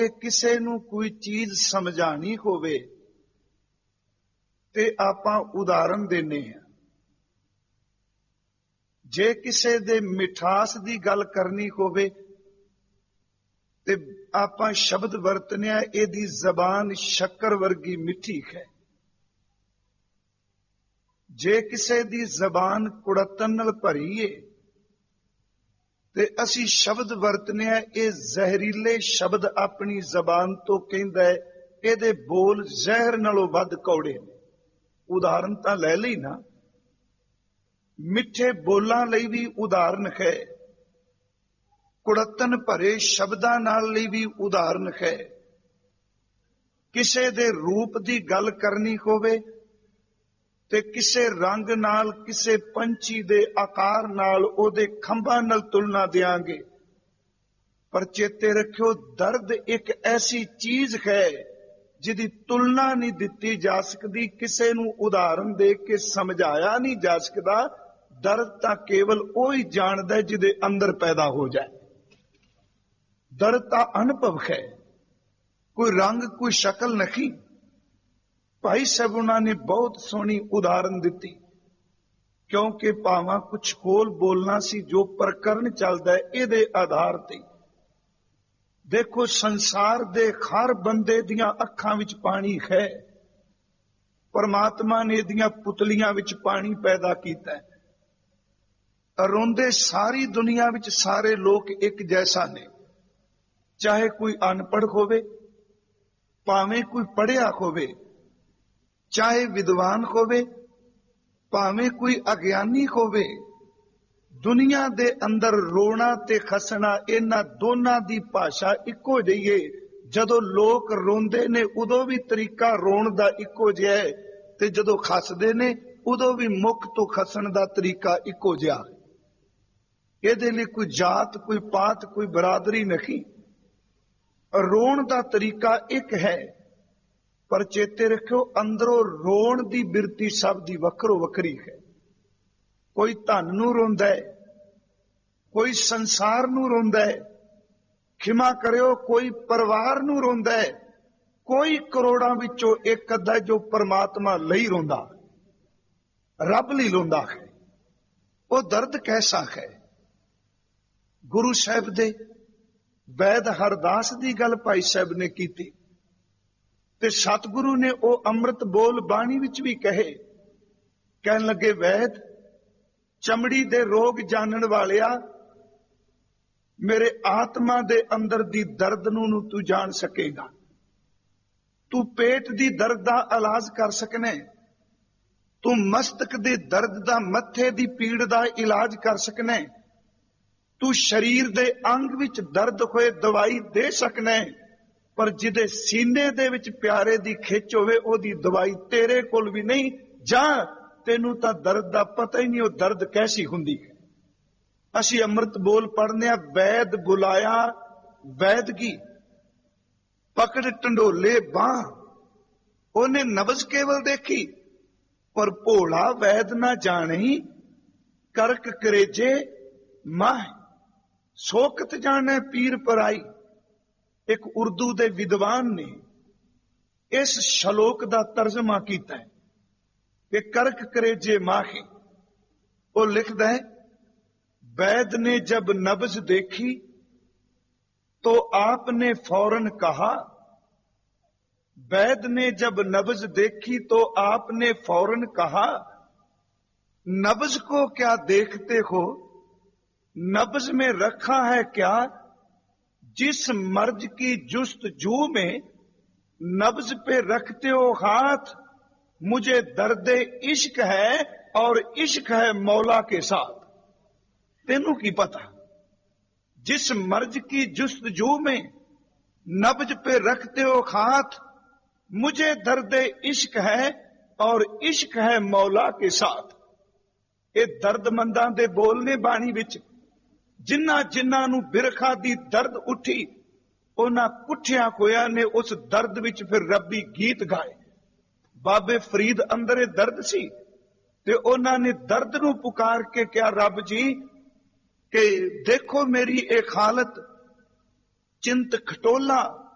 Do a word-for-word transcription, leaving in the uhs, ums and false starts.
ਕਿਸੇ ਨੂੰ ਕੋਈ ਚੀਜ਼ ਸਮਝਾਣੀ ਹੋਵੇ ਤੇ ਆਪਾਂ ਉਦਾਹਰਨ ਦਿੰਨੇ ਹਾਂ। ਜੇ ਕਿਸੇ ਦੇ ਮਿਠਾਸ ਦੀ ਗੱਲ ਕਰਨੀ ਹੋਵੇ ਤੇ ਆਪਾਂ ਸ਼ਬਦ ਵਰਤਨੇ ਆ, ਇਹਦੀ ਜ਼ਬਾਨ ਸ਼ੱਕਰ ਵਰਗੀ ਮਿੱਠੀ ਹੈ। ਜੇ ਕਿਸੇ ਦੀ ਜ਼ਬਾਨ ਕੁੜੱਤਣ ਨਾਲ ਭਰੀ ਏ ਤੇ ਅਸੀਂ ਸ਼ਬਦ ਵਰਤਨੇ ਆ, ਇਹ ਜ਼ਹਿਰੀਲੇ ਸ਼ਬਦ ਆਪਣੀ ਜ਼ਬਾਨ ਤੋਂ ਕਹਿੰਦਾ ਹੈ, ਇਹਦੇ ਬੋਲ ਜ਼ਹਿਰ ਨਾਲੋਂ ਵੱਧ ਕੌੜੇ ਨੇ। ਉਦਾਹਰਨ ਤਾਂ ਲੈ ਲਈ ਨਾ, ਮਿੱਠੇ ਬੋਲਾਂ ਲਈ ਵੀ ਉਦਾਹਰਨ ਹੈ, ਕੁੜੱਤਣ ਭਰੇ ਸ਼ਬਦਾਂ ਨਾਲ ਲਈ ਵੀ ਉਦਾਹਰਨ ਹੈ। ਕਿਸੇ ਦੇ ਰੂਪ ਦੀ ਗੱਲ ਕਰਨੀ ਹੋਵੇ ਤੇ ਕਿਸੇ ਰੰਗ ਨਾਲ, ਕਿਸੇ ਪੰਛੀ ਦੇ ਆਕਾਰ ਨਾਲ, ਉਹਦੇ ਖੰਭਾਂ ਨਾਲ ਤੁਲਨਾ ਦਿਆਂਗੇ। ਪਰ ਚੇਤੇ ਰੱਖਿਓ, ਦਰਦ ਇੱਕ ਐਸੀ ਚੀਜ਼ ਹੈ ਜਿਹਦੀ ਤੁਲਨਾ ਨਹੀਂ ਦਿੱਤੀ ਜਾ ਸਕਦੀ, ਕਿਸੇ ਨੂੰ ਉਦਾਹਰਨ ਦੇ ਕੇ ਸਮਝਾਇਆ ਨਹੀਂ ਜਾ ਸਕਦਾ। ਦਰਦ ਤਾਂ ਕੇਵਲ ਉਹ ਹੀ ਜਾਣਦਾ ਹੈ ਜਿਹਦੇ ਅੰਦਰ ਪੈਦਾ ਹੋ ਜਾਏ। ਦਰਦ ਤਾਂ ਅਨੁਭਵ ਹੈ, ਕੋਈ ਰੰਗ, ਕੋਈ ਸ਼ਕਲ ਨਹੀਂ। ਭਾਈ ਸਾਹਿਬ ਉਹਨਾਂ ਨੇ ਬਹੁਤ ਸੋਹਣੀ ਉਦਾਹਰਨ ਦਿੱਤੀ, ਕਿਉਂਕਿ ਭਾਵਾਂ ਕੁਛ ਹੋਰ ਬੋਲਣਾ ਸੀ, ਜੋ ਪ੍ਰਕਰਨ ਚੱਲਦਾ ਹੈ ਇਹਦੇ ਆਧਾਰ ਤੇ। ਦੇਖੋ, ਸੰਸਾਰ ਦੇ ਹਰ ਬੰਦੇ ਦੀਆਂ ਅੱਖਾਂ ਵਿੱਚ ਪਾਣੀ ਹੈ। ਪਰਮਾਤਮਾ ਨੇ ਇਹਦੀਆਂ ਪੁਤਲੀਆਂ ਵਿੱਚ ਪਾਣੀ ਪੈਦਾ ਕੀਤਾ ਹੈ। ਰੋਂਦੇ ਸਾਰੀ ਦੁਨੀਆ ਵਿੱਚ ਸਾਰੇ ਲੋਕ ਇੱਕ ਜੈਸਾ ਨੇ, ਚਾਹੇ ਕੋਈ ਅਨਪੜ੍ਹ ਹੋਵੇ, ਭਾਵੇਂ ਕੋਈ ਪੜ੍ਹਿਆ ਹੋਵੇ, ਚਾਹੇ ਵਿਦਵਾਨ ਹੋਵੇ, ਭਾਵੇਂ ਕੋਈ ਅਗਿਆਨੀ ਹੋਵੇ। ਦੁਨੀਆ ਦੇ ਅੰਦਰ ਰੋਣਾ ਤੇ ਹੱਸਣਾ, ਇਹਨਾਂ ਦੋਨਾਂ ਦੀ ਭਾਸ਼ਾ ਇੱਕੋ ਜਿਹੀ ਹੈ। ਜਦੋਂ ਲੋਕ ਰੋਂਦੇ ਨੇ ਉਦੋਂ ਵੀ ਤਰੀਕਾ ਰੋਣ ਦਾ ਇੱਕੋ ਜਿਹਾ ਹੈ, ਤੇ ਜਦੋਂ ਹੱਸਦੇ ਨੇ ਉਦੋਂ ਵੀ ਮੁਖ ਤੋਂ ਹੱਸਣ ਦਾ ਤਰੀਕਾ ਇੱਕੋ ਜਿਹਾ ਹੈ। ਇਹਦੇ ਲਈ ਕੋਈ ਜਾਤ, ਕੋਈ ਪਾਤ, ਕੋਈ ਬਰਾਦਰੀ ਨਹੀਂ। ਰੋਣ ਦਾ ਤਰੀਕਾ ਇੱਕ ਹੈ, ਪਰ ਚੇਤੇ ਰੱਖਿਓ, ਅੰਦਰੋਂ ਰੋਣ ਦੀ ਬਿਰਤੀ ਸਭ ਦੀ ਵੱਖਰੋ ਵੱਖਰੀ ਹੈ। ਕੋਈ ਧਨ ਨੂੰ ਰੋਂਦਾ ਹੈ, ਕੋਈ ਸੰਸਾਰ ਨੂੰ ਰੋਂਦਾ ਹੈ, ਖਿਮਾ ਕਰਿਓ, ਕੋਈ ਪਰਿਵਾਰ ਨੂੰ ਰੋਂਦਾ ਹੈ, ਕੋਈ ਕਰੋੜਾਂ ਵਿੱਚੋਂ ਇੱਕ ਅੱਧਾ ਜੋ ਪਰਮਾਤਮਾ ਲਈ ਰੋਂਦਾ, ਰੱਬ ਲਈ ਰੋਂਦਾ ਹੈ। ਉਹ ਦਰਦ ਕੈਸਾ ਹੈ। ਗੁਰੂ ਸਾਹਿਬ ਦੇ ਵੈਦ ਹਰਦਾਸ ਦੀ ਗੱਲ ਭਾਈ ਸਾਹਿਬ ਨੇ ਕੀਤੀ, ਤੇ ਸਤਿਗੁਰੂ ਨੇ ਉਹ ਅੰਮ੍ਰਿਤ ਬੋਲ ਬਾਣੀ ਵਿੱਚ ਵੀ ਕਹੇ। ਕਹਿਣ ਲੱਗੇ, ਵੈਦ, ਚਮੜੀ ਦੇ ਰੋਗ ਜਾਣਨ ਵਾਲਿਆ, ਮੇਰੇ ਆਤਮਾ ਦੇ ਅੰਦਰ ਦੀ ਦਰਦ ਨੂੰ ਨੂੰ ਤੂੰ ਜਾਣ ਸਕੇਗਾ। ਤੂੰ ਪੇਟ ਦੀ ਦਰਦ ਦਾ ਇਲਾਜ ਕਰ ਸਕਨੇ, ਤੂੰ ਮਸਤਕ ਦੇ ਦਰਦ ਦਾ, ਮੱਥੇ ਦੀ ਪੀੜ ਦਾ ਇਲਾਜ ਕਰ ਸਕਨੇ, ਤੂੰ ਸਰੀਰ ਦੇ ਅੰਗ ਵਿੱਚ ਦਰਦ ਹੋਏ ਦਵਾਈ ਦੇ ਸਕਨੇ, ਪਰ ਜਿਹਦੇ ਸੀਨੇ ਦੇ ਵਿੱਚ ਪਿਆਰੇ ਦੀ ਖਿੱਚ ਹੋਵੇ ਉਹਦੀ ਦਵਾਈ ਤੇਰੇ ਕੋਲ ਵੀ ਨਹੀਂ। ਜਾਂ ਤੈਨੂੰ ਤਾਂ ਦਰਦ ਦਾ ਪਤਾ ਹੀ ਨਹੀਂ, ਉਹ ਦਰਦ ਕੈਸੀ ਹੁੰਦੀ ਹੈ। ਅਸੀਂ ਅੰਮ੍ਰਿਤ ਬੋਲ ਪੜ੍ਹਨੇ ਆ, ਵੈਦ ਬੁਲਾਇਆ ਵੈਦਗੀ, ਪਕੜ ਢੰਡੋਲੇ ਬਾਹ। ਉਹਨੇ ਨਬਜ਼ ਕੇਵਲ ਦੇਖੀ, ਪਰ ਭੋਲਾ ਵੈਦ ਨਾ ਜਾਣੀ, ਕਰਕ ਕਰੇਜੇ ਮਾਹ ਸੋਕਤ ਜਾਣੇ ਪੀਰ ਪਰਾਈ। ਇੱਕ ਉਰਦੂ ਦੇ ਵਿਦਵਾਨ ਨੇ ਇਸ ਸ਼ਲੋਕ ਦਾ ਤਰਜਮਾ ਕੀਤਾ ਹੈ ਕਿ ਕਰਕ ਕਰੇਜੇ ਮਾਹੀ। ਉਹ ਲਿਖਦਾ ਹੈ, वैद ने जब नब्ज देखी तो आपने फौरन कहा, वैद ने जब नब्ज देखी तो आपने फौरन कहा, नब्ज को क्या देखते हो, नब्ज में रखा है क्या, जिस मर्ज की जुस्तजू में नब्ज पे रखते हो हाथ, मुझे दर्द इश्क है और इश्क है मौला के साथ। तेनू की पता, जिस मर्ज की जुस्तजू में नब्ज पे रखते हो हाथ, मुझे दर्द इश्क है और इश्क है मौला के साथ। ये दर्दमंदां दे बोलने बाणी विच, जिन्ना जिन्ना नू बिरखा दी दर्द उठी, उन्हां कुठिया कोया ने उस दर्द विच फिर रब्बी गीत गाए। बाबे फरीद अंदर दर्द सी ते उन्हां ने दर्द नू पुकार के क्या, रब जी कि देखो मेरी एक हालत, चिंत खटोला